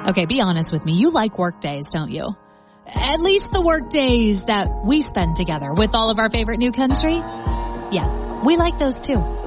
Okay, be honest with me. You like work days, don't you? At least the work days that we spend together with all of our favorite new country. Yeah, we like those too.